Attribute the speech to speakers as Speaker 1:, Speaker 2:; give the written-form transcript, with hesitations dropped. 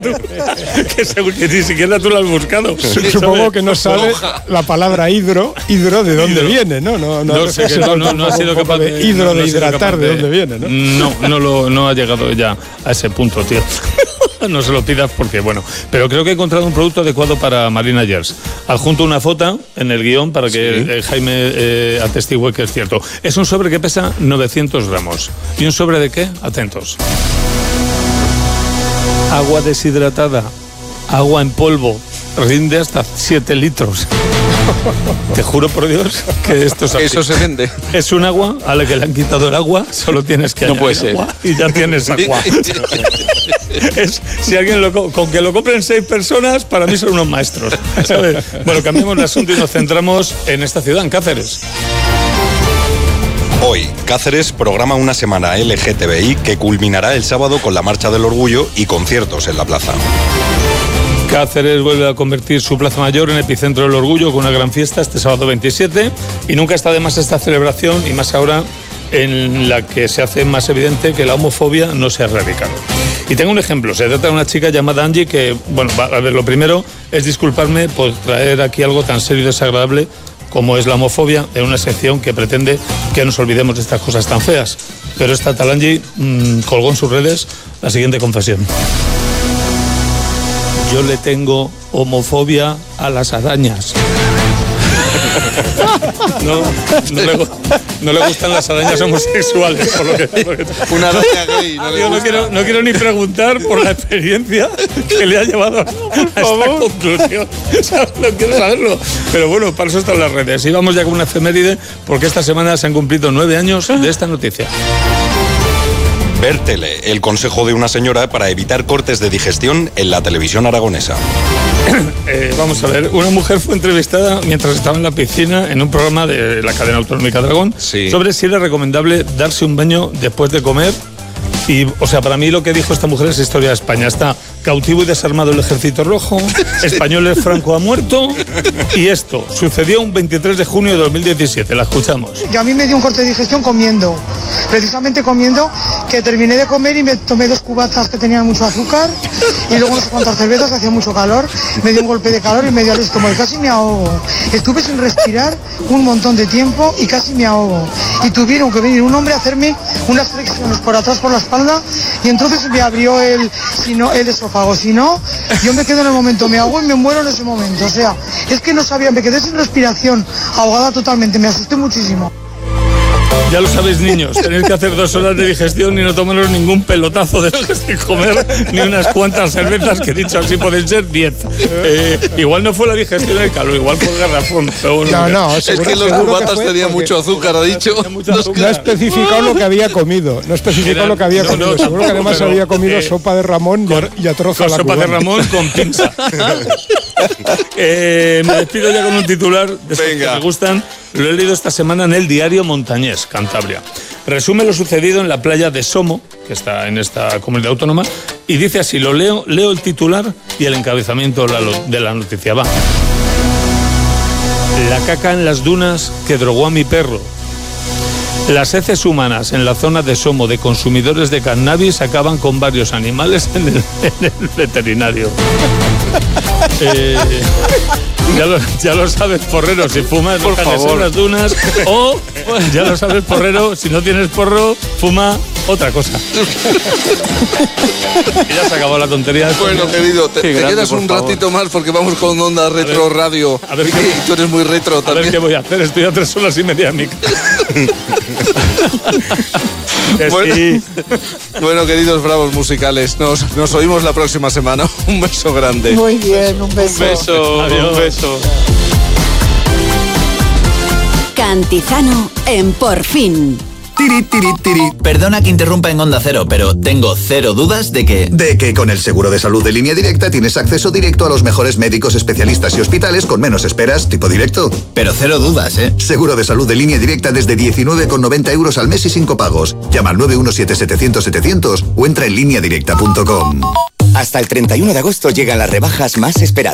Speaker 1: Que ni siquiera tú lo has buscado.
Speaker 2: Supongo que no sabe la palabra hidro de dónde viene, ¿no? No
Speaker 1: sé que no ha sido capaz
Speaker 2: de hidratar de dónde viene, ¿no?
Speaker 1: No ha llegado ya a ese punto, tío. No se lo pidas porque, bueno, pero creo que he encontrado un producto adecuado para Marina Gers. Adjunto una foto en el guión para que Jaime atestigue que es cierto. Es un sobre que pesa 900 gramos. ¿Y un sobre de qué? Atentos. Agua deshidratada, agua en polvo, rinde hasta 7 litros. Te juro por Dios que esto es así.
Speaker 3: Eso se vende.
Speaker 1: Es un agua a la que le han quitado el agua, solo tienes que añadir agua y ya tienes agua. Si alguien con que lo compren 6 personas, para mí son unos maestros, ¿sabes? Bueno, cambiamos de asunto y nos centramos en esta ciudad, en Cáceres.
Speaker 4: Hoy, Cáceres programa una semana LGTBI que culminará el sábado con la Marcha del Orgullo y conciertos en la plaza.
Speaker 1: Cáceres vuelve a convertir su Plaza Mayor en epicentro del orgullo con una gran fiesta este sábado 27 y nunca está de más esta celebración y más ahora en la que se hace más evidente que la homofobia no se ha erradicado. Y tengo un ejemplo, se trata de una chica llamada Angie que, bueno, a ver, lo primero es disculparme por traer aquí algo tan serio y desagradable como es la homofobia en una sección que pretende que nos olvidemos de estas cosas tan feas. Pero esta tal Angie colgó en sus redes la siguiente confesión. Yo le tengo homofobia a las arañas. No le gustan las arañas homosexuales, por lo que
Speaker 3: una araña gay.
Speaker 1: No quiero ni preguntar por la experiencia que le ha llevado a esta conclusión. No quiero saberlo. Pero bueno, para eso están las redes. Y vamos ya con una efeméride, porque esta semana se han cumplido 9 años de esta noticia.
Speaker 4: Ver tele, el consejo de una señora para evitar cortes de digestión en la televisión aragonesa.
Speaker 1: Vamos a ver, una mujer fue entrevistada mientras estaba en la piscina en un programa de la cadena autonómica de Aragón sobre si era recomendable darse un baño después de comer. Y, o sea, para mí lo que dijo esta mujer es historia de España. Está cautivo y desarmado el Ejército Rojo, españoles Franco ha muerto, y esto sucedió un 23 de junio de 2017. La escuchamos.
Speaker 5: Yo a mí me dio un corte de digestión comiendo, precisamente comiendo, que terminé de comer y me tomé 2 cubatas que tenían mucho azúcar y luego no sé cuántas cervezas, hacía mucho calor, me dio un golpe de calor y me dio al estómago y casi me ahogo. Estuve sin respirar un montón de tiempo y casi me ahogo. Y tuvieron que venir un hombre a hacerme unas flexiones por atrás por la espalda y entonces me abrió el esófago. Si no, yo me quedo en el momento, me ahogo y me muero en ese momento. O sea, es que no sabía, me quedé sin respiración, ahogada totalmente, me asusté muchísimo.
Speaker 1: Ya lo sabéis, niños, tenéis que hacer 2 horas de digestión y no tomaros ningún pelotazo después de comer, ni unas cuantas cervezas que, dicho así, pueden ser 10. Igual no fue la digestión del calor, igual fue el garrafón.
Speaker 3: No, es que los cubatas tenían mucho azúcar, ha dicho.
Speaker 2: No ha especificado lo que había comido. Seguro que además había comido sopa de Ramón y a trozo la
Speaker 1: sopa de Ramón con pinza. Me despido ya con un titular de esos que me gustan. Lo he leído esta semana en el diario Montañés, Cantabria. Resume lo sucedido en la playa de Somo, que está en esta comunidad autónoma, y dice así, leo el titular y el encabezamiento de la noticia. Va. La caca en las dunas que drogó a mi perro. Las heces humanas en la zona de Somo de consumidores de cannabis acaban con varios animales en el veterinario. Ya lo sabes, porrero, si fumas,
Speaker 3: por favor,
Speaker 1: en las dunas, o ya lo sabes, porrero, si no tienes porro, fuma otra cosa. Y ya se acabó la tontería.
Speaker 3: Bueno, querido, te quedas un ratito más porque vamos con Onda Retro Radio.
Speaker 1: A ver
Speaker 3: tú eres muy retro también.
Speaker 1: A ver qué voy a hacer, estoy a 3 horas y media en mi casa.
Speaker 3: Bueno, queridos bravos musicales, nos oímos la próxima semana. Un beso grande.
Speaker 5: Muy bien, un beso.
Speaker 3: Un beso.
Speaker 1: Adiós.
Speaker 3: Un beso.
Speaker 6: Cantizano en Por Fin.
Speaker 7: Perdona que interrumpa en Onda Cero, pero tengo 0 dudas de que con el seguro de salud de Línea Directa tienes acceso directo a los mejores médicos, especialistas y hospitales con menos esperas, tipo directo. Pero 0 dudas, ¿eh? Seguro de salud de Línea Directa desde 19,90 euros al mes y 5 pagos. Llama al 917-700-700 o entra en lineadirecta.com.
Speaker 8: Hasta el 31 de agosto llegan las rebajas más esperadas.